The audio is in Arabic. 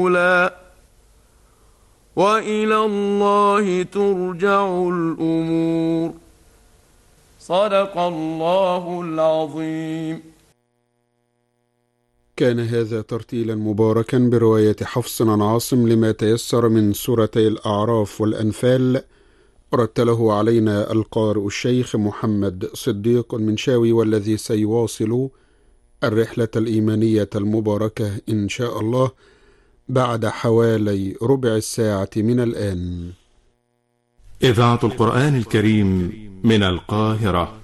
وإلى الله ترجع الأمور. صدق الله العظيم. كان هذا ترتيلا مباركا برواية حفص عن عاصم لما تيسر من سورتي الأعراف والأنفال، رتله علينا القارئ الشيخ محمد صديق المنشاوي، والذي سيواصل الرحلة الإيمانية المباركة إن شاء الله بعد حوالي ربع الساعة من الآن. إذاعة القرآن الكريم من القاهرة.